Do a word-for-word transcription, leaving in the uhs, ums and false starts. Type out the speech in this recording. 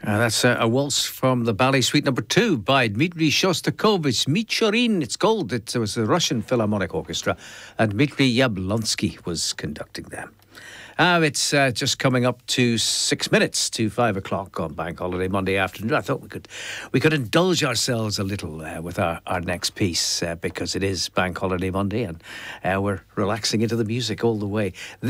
Uh, that's uh, a waltz from the ballet suite number two by Dmitry Shostakovich. Michurin, it's called. It was the Russian Philharmonic Orchestra, and Dmitry Yablonsky was conducting them. Uh, it's uh, just coming up to six minutes to five o'clock on Bank Holiday Monday afternoon. I thought we could we could indulge ourselves a little uh, with our, our next piece uh, because it is Bank Holiday Monday and uh, we're relaxing into the music all the way.